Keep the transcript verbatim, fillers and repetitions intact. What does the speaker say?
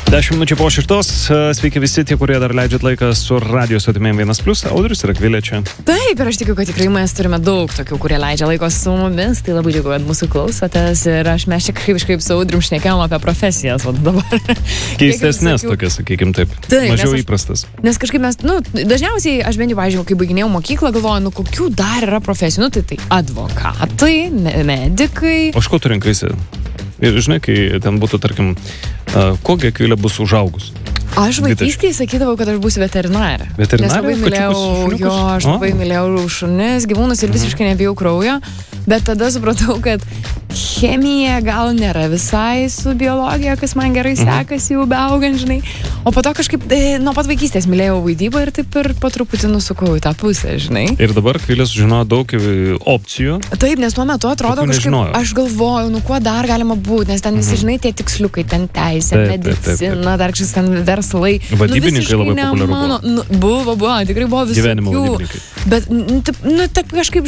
Dešimt minučių po šeštos. Sveiki visi tie, kurie dar leidžiat laiką su radio stotimėm vienas plius. Audrius ir Akvilė čia. Taip, ir aš tikiu, kad tikrai mes turime daug tokių, kurie leidžia laiko su mumis. Tai labai džiugu, kad mūsų klausotės. Ir aš mes čia kažkaip su Audrium šnekėjom apie profesijas. O dabar... Keistesnės tokias, sakykim taip. Taip, mažiau aš, įprastas. Nes kažkaip mes, nu, dažniausiai, aš bent jau, pavyzdžiui, kai baiginėjau mokyklą, galvoju, nu, kokių dar yra profesijų. Nu, tai tai advokatai, me- medikai. O iš ko tu rinkaisi? Ir žinai, kai ten būtų, tarkim, uh, kokia Akvilė bus užaugus? Aš vaikystėje sakydavau, kad aš būsiu veterinarė. Veterinarė? Nes labai mylėjau, Kačiukus, šuniukus? jo, aš O. labai mylėjau šunis, gyvūnus ir visiškai nebijau kraujo. Bet tada supratau, kad chemija gal nėra visai su biologija, kas man gerai sekasi jau beaugant, žinai. O po to kažkaip, e, nuo pat vaikystės mylėjau vaidybą ir taip ir po truputį nusukau į tą pusę, žinai. Ir dabar Akvilė sužinojo daug e, opcijų. Taip, nes tuo metu atrodo Tokių kažkaip, nežinojau. aš galvoju, nu kuo dar galima būti, nes ten visi, žinai, tie tiksliukai, ten teisė, Taip, taip, taip, taip. medicina, dar kažkas ten verslai. Vadybininkai visiškai labai ne populiaru mano- Nu, buvo, buvo, tikrai buvo visokių. Gyvenimo vadybininkai. Bet, nu, taip, nu, taip kažkaip,